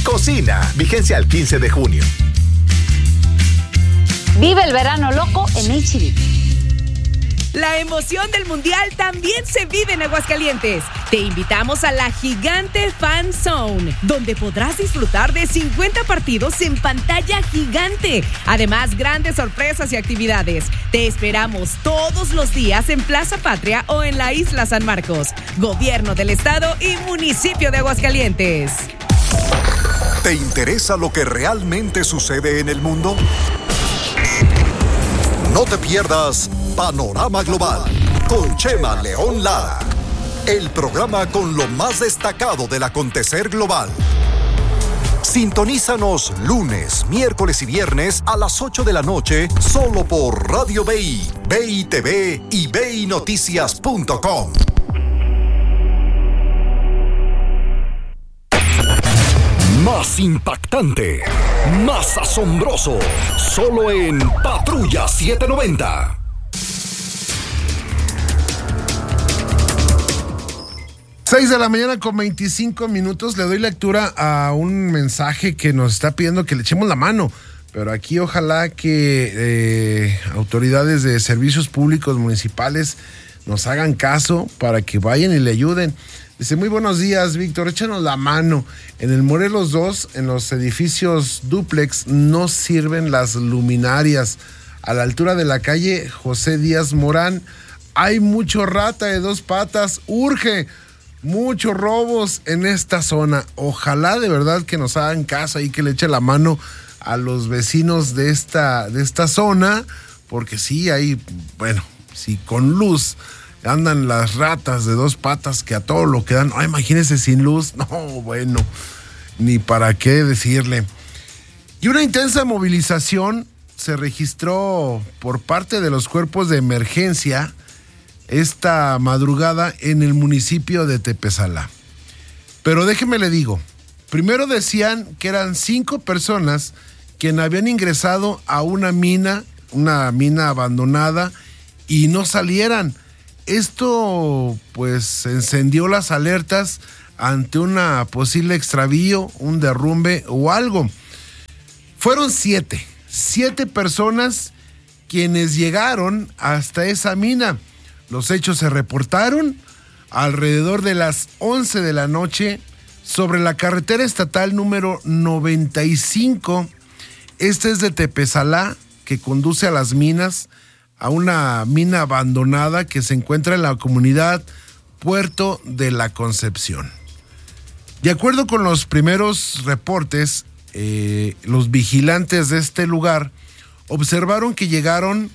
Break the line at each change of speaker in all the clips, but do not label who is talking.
Cocina. Vigencia al 15 de junio.
Vive el verano loco en HB.
La emoción del Mundial también se vive en Aguascalientes. Te invitamos a la Gigante Fan Zone, donde podrás disfrutar de 50 partidos en pantalla gigante. Además, grandes sorpresas y actividades. Te esperamos todos los días en Plaza Patria o en la Isla San Marcos. Gobierno del Estado y Municipio de Aguascalientes.
¿Te interesa lo que realmente sucede en el mundo? No te pierdas Panorama Global con Chema León Lara, el programa con lo más destacado del acontecer global. Sintonízanos lunes, miércoles y viernes a las 8 de la noche solo por Radio BI, BI TV y BINoticias.com. Más impactante, más asombroso, solo en Patrulla 790.
Seis de la mañana con 25 minutos. Le doy lectura a un mensaje que nos está pidiendo que le echemos la mano. Pero aquí ojalá que autoridades de servicios públicos municipales nos hagan caso para que vayan y le ayuden. Dice, muy buenos días, Víctor, échanos la mano. En el Morelos 2, en los edificios dúplex, no sirven las luminarias. A la altura de la calle José Díaz Morán, hay mucho rata de dos patas, urge, muchos robos en esta zona. Ojalá de verdad que nos hagan caso y que le eche la mano a los vecinos de esta zona, porque sí, hay, bueno, sí, con luz andan las ratas de dos patas que a todo lo que dan. Ay, imagínense sin luz. No, bueno, ni para qué decirle. Y una intensa movilización se registró por parte de los cuerpos de emergencia esta madrugada en el municipio de Tepezalá. Pero déjeme le digo, primero decían que eran 5 personas quienes habían ingresado a una mina abandonada y no salieran. Esto pues encendió las alertas ante una posible extravío, un derrumbe o algo. Fueron 7 personas quienes llegaron hasta esa mina. Los hechos se reportaron alrededor de las 11 de la noche sobre la carretera estatal número 95. Esta es de Tepezalá, que conduce a las minas, a una mina abandonada que se encuentra en la comunidad Puerto de la Concepción. De acuerdo con los primeros reportes, los vigilantes de este lugar observaron que llegaron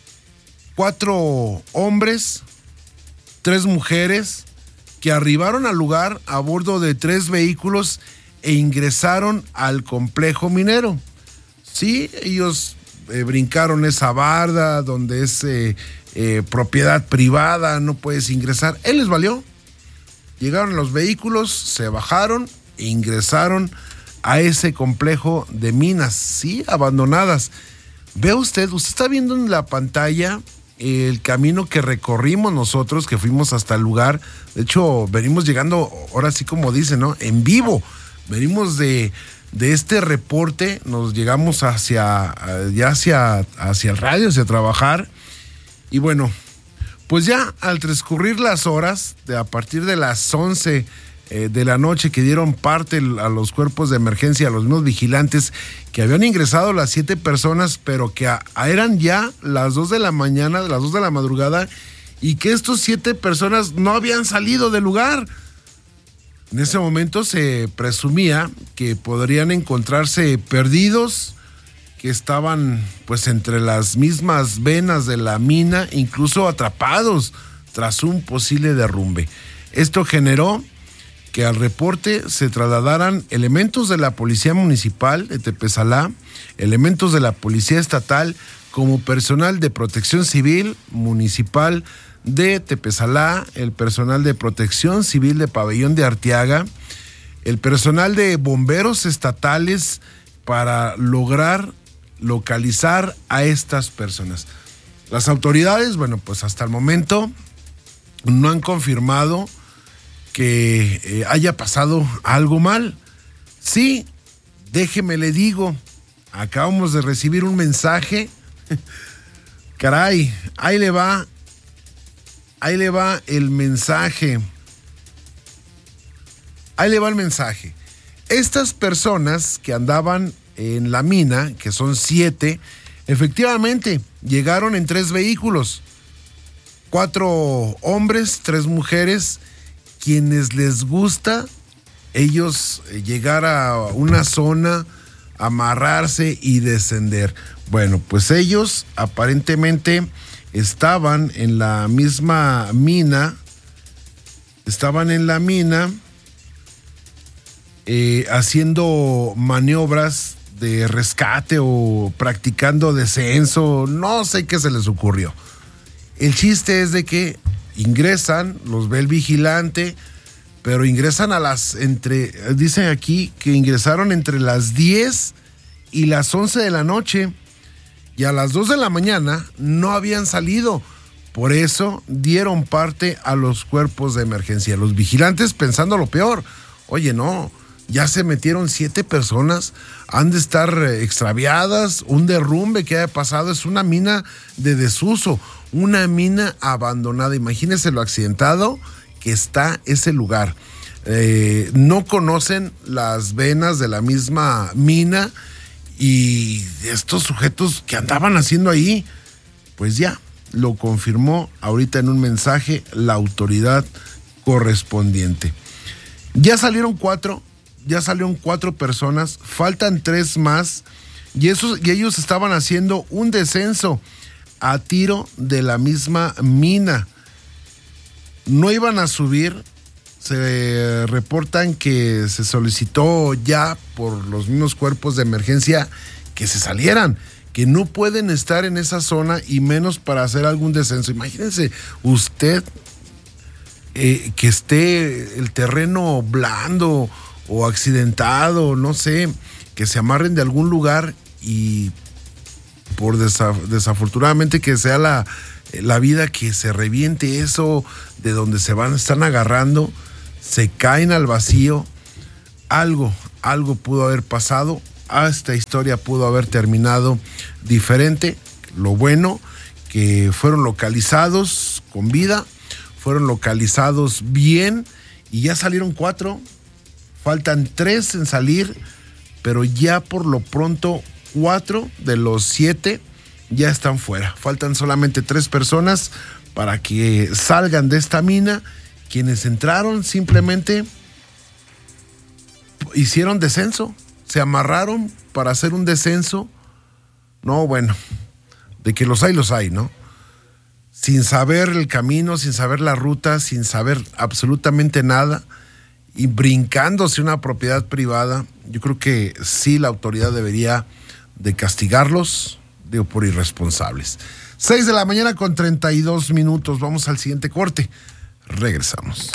4 hombres, 3 mujeres, que arribaron al lugar a bordo de 3 vehículos e ingresaron al complejo minero. Sí, ellos brincaron esa barda donde es propiedad privada, no puedes ingresar. Él les valió. Llegaron los vehículos, se bajaron e ingresaron a ese complejo de minas, sí, abandonadas. Ve usted está viendo en la pantalla el camino que recorrimos nosotros, que fuimos hasta el lugar. De hecho, venimos llegando, ahora sí como dicen, ¿no? En vivo. Venimos de este reporte, nos llegamos hacia el radio, hacia trabajar. Y bueno, pues ya al transcurrir las horas, a partir de las 11 de la noche, que dieron parte a los cuerpos de emergencia, a los mismos vigilantes, que habían ingresado las 7 personas, pero que eran ya las 2 de la mañana, las 2 de la madrugada, y que estos 7 personas no habían salido del lugar. En ese momento se presumía que podrían encontrarse perdidos, que estaban pues entre las mismas venas de la mina, incluso atrapados tras un posible derrumbe. Esto generó que al reporte se trasladaran elementos de la Policía Municipal de Tepezalá, elementos de la Policía Estatal, como personal de Protección Civil Municipal de Tepezalá, el personal de Protección Civil de Pabellón de Arteaga, el personal de bomberos estatales, para lograr localizar a estas personas. Las autoridades, bueno, pues hasta el momento no han confirmado que haya pasado algo mal. Sí, déjeme le digo, acabamos de recibir un mensaje. Caray, ahí le va el mensaje. Ahí le va el mensaje. Estas personas que andaban en la mina, que son 7, efectivamente llegaron en 3 vehículos. 4 hombres, 3 mujeres, quienes les gusta ellos llegar a una zona, amarrarse y descender. Bueno, pues ellos aparentemente estaban en la misma mina, haciendo maniobras de rescate o practicando descenso, no sé qué se les ocurrió. El chiste es de que ingresan, los ve el vigilante, pero ingresan dicen aquí que ingresaron entre las 10 y las 11 de la noche, y a las 2 de la mañana no habían salido. Por eso dieron parte a los cuerpos de emergencia. Los vigilantes pensando lo peor. Oye, no, ya se metieron 7 personas, han de estar extraviadas, un derrumbe que haya pasado, es una mina de desuso, una mina abandonada. Imagínense lo accidentado que está ese lugar. No conocen las venas de la misma mina, y estos sujetos que andaban haciendo ahí, pues ya lo confirmó ahorita en un mensaje la autoridad correspondiente. Ya salieron 4 personas, faltan 3 más, y ellos estaban haciendo un descenso a tiro de la misma mina. No iban a subir. Se reportan que se solicitó ya por los mismos cuerpos de emergencia que se salieran, que no pueden estar en esa zona y menos para hacer algún descenso. Imagínense usted que esté el terreno blando o accidentado, no sé, que se amarren de algún lugar y por desafortunadamente que sea la vida que se reviente eso de donde están agarrando, se caen al vacío. Algo pudo haber pasado. Esta historia pudo haber terminado diferente. Lo bueno que fueron localizados con vida, fueron localizados bien, y ya salieron 4. Faltan 3 en salir, pero ya por lo pronto 4 de los 7 ya están fuera. Faltan solamente 3 personas para que salgan de esta mina. Quienes entraron simplemente hicieron descenso, se amarraron para hacer un descenso. No, bueno, de que los hay, ¿no? Sin saber el camino, sin saber la ruta, sin saber absolutamente nada, y brincándose una propiedad privada. Yo creo que sí, la autoridad debería de castigarlos, por irresponsables. 6 de la mañana con 32 minutos. Vamos al siguiente corte. Regresamos.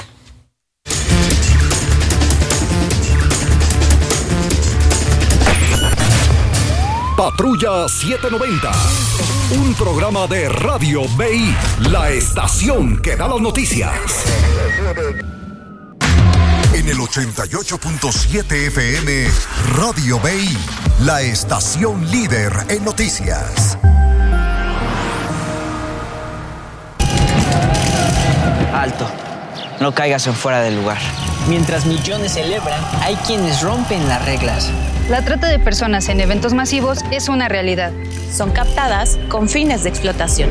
Patrulla 790, un programa de Radio BI, la estación que da las noticias. En el 88.7 FM, Radio BI, la estación líder en noticias.
Alto, no caigas en fuera del lugar. Mientras millones celebran, hay quienes rompen las reglas.
La trata de personas en eventos masivos es una realidad.
Son captadas con fines de explotación.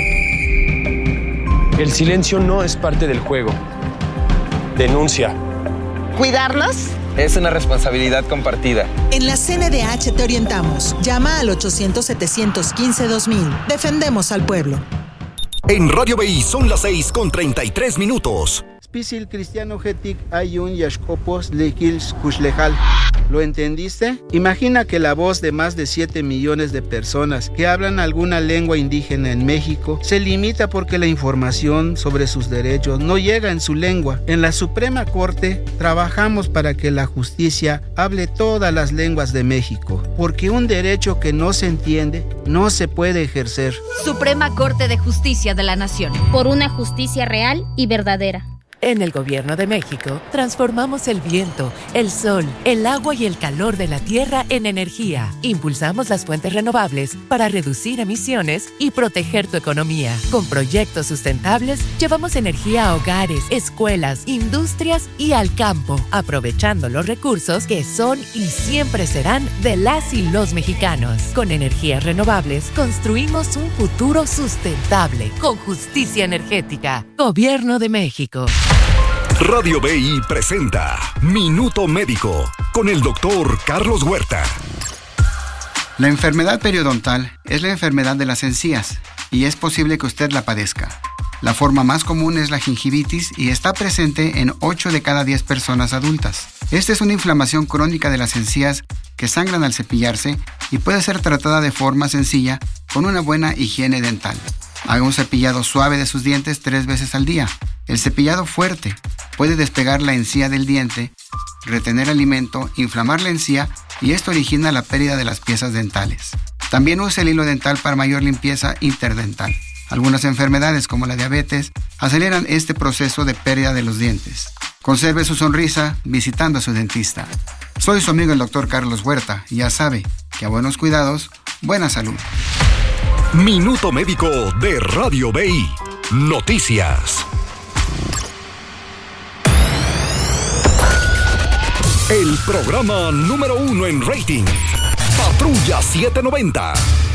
El silencio no es parte del juego. Denuncia.
¿Cuidarnos?
Es una responsabilidad compartida.
En la CNDH te orientamos. Llama al 800-715-2000. Defendemos al pueblo.
En Radio BI son las 6:33.
Spisil cristiano getik ayun yashkopos lekils kushlejal. ¿Lo entendiste? Imagina que la voz de más de 7 millones de personas que hablan alguna lengua indígena en México se limita porque la información sobre sus derechos no llega en su lengua. En la Suprema Corte trabajamos para que la justicia hable todas las lenguas de México, porque un derecho que no se entiende no se puede ejercer.
Suprema Corte de Justicia de la Nación.
Por una justicia real y verdadera.
En el Gobierno de México, transformamos el viento, el sol, el agua y el calor de la tierra en energía. Impulsamos las fuentes renovables para reducir emisiones y proteger tu economía. Con proyectos sustentables, llevamos energía a hogares, escuelas, industrias y al campo, aprovechando los recursos que son y siempre serán de las y los mexicanos. Con energías renovables, construimos un futuro sustentable, con justicia energética. Gobierno de México.
Radio BI presenta Minuto Médico con el doctor Carlos Huerta.
La enfermedad periodontal es la enfermedad de las encías y es posible que usted la padezca. La forma más común es la gingivitis y está presente en 8 de cada 10 personas adultas. Esta es una inflamación crónica de las encías que sangran al cepillarse y puede ser tratada de forma sencilla con una buena higiene dental. Haga un cepillado suave de sus dientes 3 veces al día. El cepillado fuerte puede despegar la encía del diente, retener alimento, inflamar la encía y esto origina la pérdida de las piezas dentales. También use el hilo dental para mayor limpieza interdental. Algunas enfermedades como la diabetes aceleran este proceso de pérdida de los dientes. Conserve su sonrisa visitando a su dentista. Soy su amigo el doctor Carlos Huerta y ya sabe que a buenos cuidados, buena salud.
Minuto Médico de Radio BI. Noticias. El programa número 1 en rating. Patrulla 790.